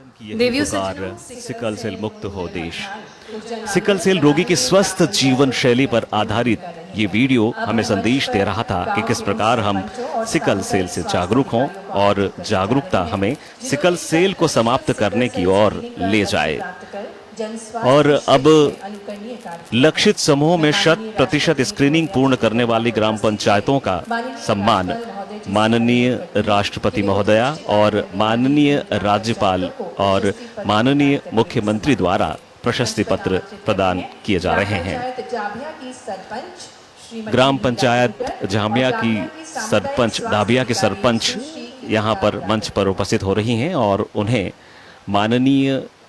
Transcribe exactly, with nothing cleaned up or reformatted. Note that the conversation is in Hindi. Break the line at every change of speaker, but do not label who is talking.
यही पुकार, सिकल सेल मुक्त हो देश। सिकल सेल रोगी की स्वस्थ जीवन शैली पर आधारित ये वीडियो हमें संदेश दे रहा था कि किस प्रकार हम सिकल सेल से जागरूक हों और जागरूकता हमें सिकल सेल को समाप्त करने की ओर ले जाए। और अब लक्षित समूह में शत प्रतिशत स्क्रीनिंग पूर्ण करने वाली ग्राम पंचायतों का सम्मान माननीय राष्ट्रपति महोदया और माननीय राज्यपाल और माननीय मुख्यमंत्री द्वारा प्रशस्ति पत्र प्रदान किए जा रहे हैं। ग्राम पंचायत जामिया की सरपंच डाबिया के सरपंच यहाँ पर मंच पर उपस्थित हो रही हैं और उन्हें माननीय